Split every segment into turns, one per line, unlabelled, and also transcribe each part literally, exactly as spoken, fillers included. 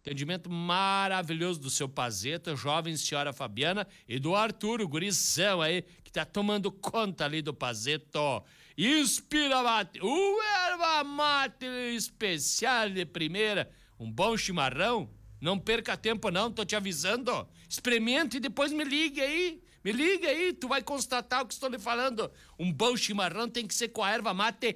Atendimento maravilhoso do seu Pazeta, jovem senhora Fabiana e do Arthur, o gurizão aí, que tá tomando conta ali do Pazeto. Inspira Mate, o erva mate especial de primeira, um bom chimarrão. Não perca tempo não, tô te avisando. Experimente e depois me ligue aí. Me liga aí, tu vai constatar o que estou lhe falando. Um bom chimarrão tem que ser com a erva mate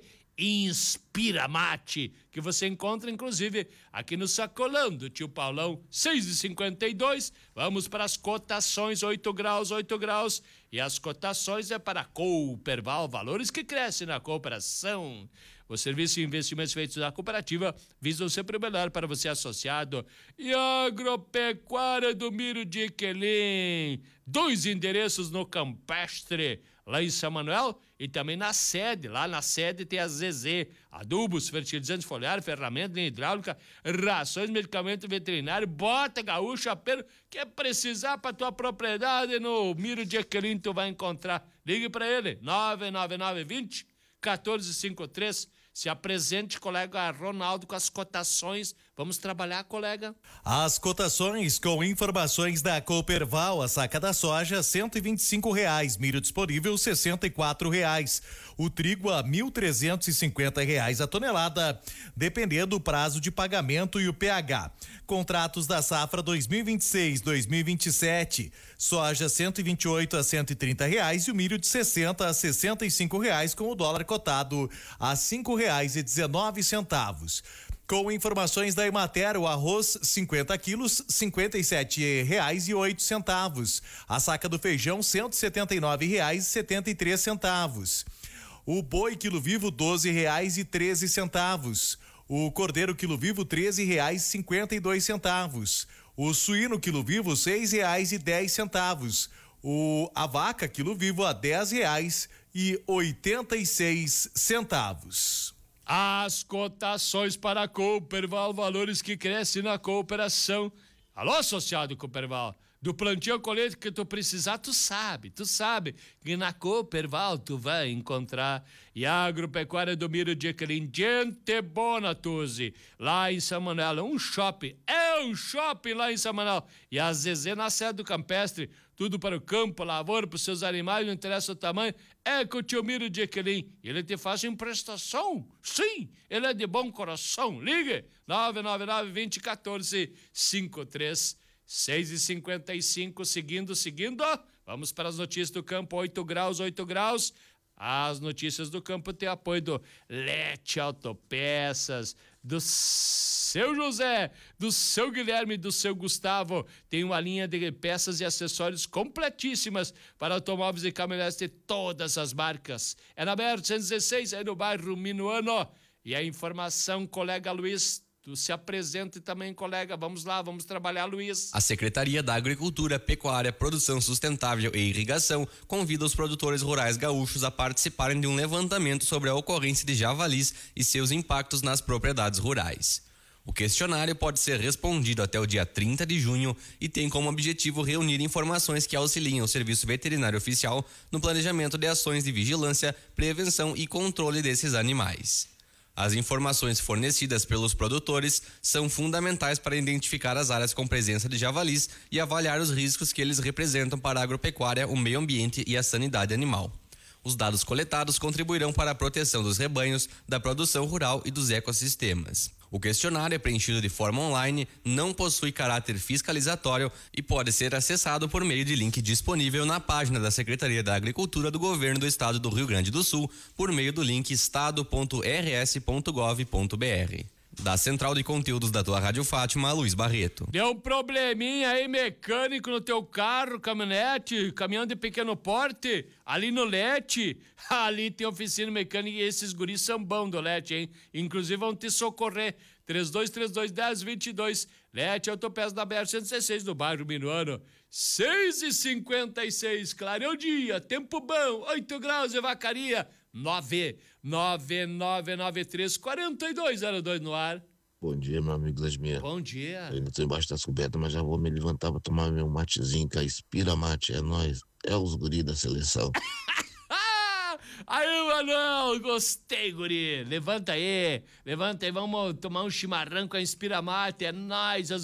Inspira Mate, que você encontra inclusive aqui no Sacolão do Tio Paulão, seis e cinquenta e dois. Vamos para as cotações, oito graus, oito graus. E as cotações é para Cooperval, valores que crescem na cooperação. O serviço e investimentos feitos na cooperativa visam sempre o melhor para você associado. E Agropecuária do Miro de Quelim. Dois endereços no Campestre, lá em São Manuel, e também na sede. Lá na sede tem a Z Z, adubos, fertilizantes foliares, ferramentas hidráulica, rações, medicamento veterinário, bota gaúcha, pelo que precisar para tua propriedade no Miro de Quelim tu vai encontrar. Ligue para ele, nove nove nove vinte, quatorze cinquenta e três. Se apresente, colega Ronaldo, com as cotações. Vamos trabalhar, colega?
As cotações com informações da Cooperval, a saca da soja, cento e vinte e cinco reais, milho disponível, sessenta e quatro reais. O trigo a mil trezentos e cinquenta reais a tonelada, dependendo do prazo de pagamento e o P H. Contratos da safra dois mil e vinte e seis, dois mil e vinte e sete, soja cento e vinte e oito a cento e trinta reais e o milho de sessenta a sessenta e cinco reais, com o dólar cotado a cinco reais e dezenove centavos. Com informações da Emater, o arroz cinquenta quilos, cinquenta e sete reais e oito centavos. A saca do feijão cento e setenta e nove reais e setenta e três centavos. O boi quilo vivo doze reais e treze centavos. O cordeiro quilo vivo treze reais e cinquenta e dois centavos. O suíno quilo vivo seis reais e dez centavos. O a vaca quilo vivo a dez reais e oitenta e seis centavos.
As cotações para a Cooperval, valores que crescem na cooperação. Alô, associado Cooperval, do plantio colete que tu precisar, tu sabe, tu sabe que na Cooperval tu vai encontrar. E a Agropecuária do Miro de Quelim, gente boa, Tuzi, lá em São Manuel, um shopping, é um shopping lá em São Manuel. E a Zezé na sede do Campestre, tudo para o campo, lavoura, para os seus animais, não interessa o tamanho, é com o tio Miro de Quelim. Ele te faz emprestação, sim, ele é de bom coração. Ligue, nove nove nove, vinte, quatorze, cinquenta e três, seis e cinquenta e cinco, seguindo, seguindo, vamos para as notícias do campo, oito graus, oito graus. As notícias do campo têm apoio do Lete Autopeças, do seu José, do seu Guilherme, do seu Gustavo. Tem uma linha de peças e acessórios completíssimas para automóveis e caminhonetes de todas as marcas. É na B R cento e dezesseis, aí no bairro Minuano. E a informação, colega Luiz, tu se apresenta também, colega. Vamos lá, vamos trabalhar, Luiz.
A Secretaria da Agricultura, Pecuária, Produção Sustentável e Irrigação convida os produtores rurais gaúchos a participarem de um levantamento sobre a ocorrência de javalis e seus impactos nas propriedades rurais. O questionário pode ser respondido até o dia trinta de junho e tem como objetivo reunir informações que auxiliem o Serviço Veterinário Oficial no planejamento de ações de vigilância, prevenção e controle desses animais. As informações fornecidas pelos produtores são fundamentais para identificar as áreas com presença de javalis e avaliar os riscos que eles representam para a agropecuária, o meio ambiente e a sanidade animal. Os dados coletados contribuirão para a proteção dos rebanhos, da produção rural e dos ecossistemas. O questionário é preenchido de forma online, não possui caráter fiscalizatório e pode ser acessado por meio de link disponível na página da Secretaria da Agricultura do Governo do Estado do Rio Grande do Sul, por meio do link estado ponto r s ponto gov ponto b r. Da Central de Conteúdos da tua Rádio Fátima, Luiz Barreto.
Deu um probleminha aí mecânico no teu carro, caminhonete, caminhão de pequeno porte, ali no Lete, ali tem oficina mecânica e esses guris são bons do Lete, hein? Inclusive vão te socorrer, três dois três dois, um zero dois dois, Lete Autopeças da B R cento e dezesseis, do bairro Minuano, seis e cinquenta e seis, clareou o dia, tempo bom, oito graus de vacaria, nove nove nove nove três, quatro dois zero dois no ar.
Bom dia, meu amigo Lasmir.
Bom dia.
Eu ainda tô embaixo das cobertas, mas já vou me levantar pra tomar meu matezinho, que a Inspira Mate é nós, é os guri da seleção.
Aí, Manuel, gostei, guri. Levanta aí, levanta aí, vamos tomar um chimarrão com a Inspira Mate, é nóis.